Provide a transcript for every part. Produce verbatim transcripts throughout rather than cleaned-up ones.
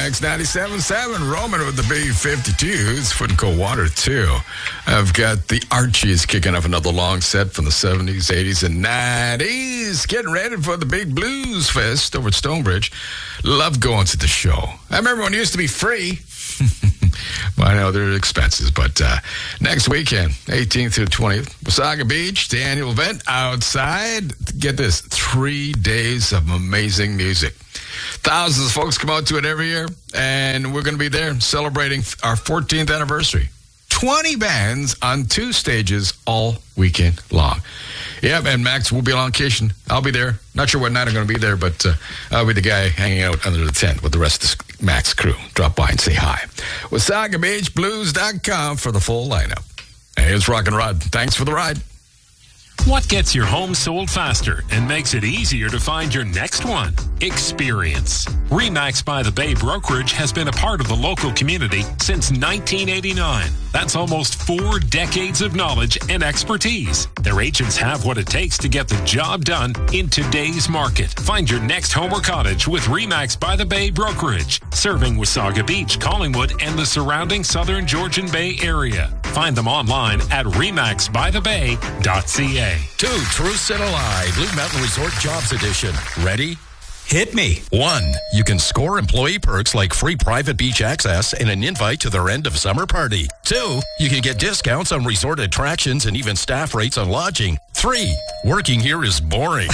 Mix ninety-seven point seven. Roman with the B fifty-twos. Foot and Cold Water, too. I've got the Archies kicking off another long set from the seventies, eighties, and nineties. Getting ready for the big Blues Fest over at Stonebridge. Love going to the show. I remember when it used to be free. Well, I know there are expenses, but uh, next weekend, eighteenth through twentieth, Wasaga Beach, the annual event outside. Get this, three days of amazing music. Thousands of folks come out to it every year, and we're going to be there celebrating our fourteenth anniversary. twenty bands on two stages all weekend long. Yep, and Max will be on location. I'll be there. Not sure what night I'm going to be there, but uh, I'll be the guy hanging out under the tent with the rest of the Max crew. Drop by and say hi. Wasaga Beach Blues dot com for the full lineup. Hey, it's Rock and Rod. Thanks for the ride. What gets your home sold faster and makes it easier to find your next one? Experience. RE/MAX by the Bay Brokerage has been a part of the local community since nineteen eighty-nine. That's almost four decades of knowledge and expertise. Their agents have what it takes to get the job done in today's market. Find your next home or cottage with RE/MAX by the Bay Brokerage, serving Wasaga Beach, Collingwood, and the surrounding southern Georgian Bay area. Find them online at remax by the bay dot c a. Two Truths and a Lie, Blue Mountain Resort Jobs Edition. Ready? Hit me. One, you can score employee perks like free private beach access and an invite to their end of summer party. Two, you can get discounts on resort attractions and even staff rates on lodging. Three, working here is boring.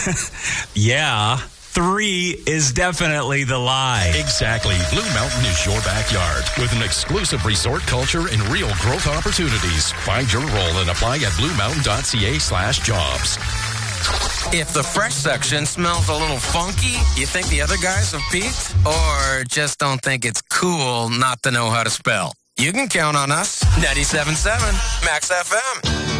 Yeah. Three is definitely the lie. Exactly. Blue Mountain is your backyard with an exclusive resort culture and real growth opportunities. Find your role and apply at blue mountain dot c a slash jobs. If the fresh section smells a little funky, you think the other guys have peaked? Or just don't think it's cool not to know how to spell? You can count on us. ninety-seven point seven Max F M.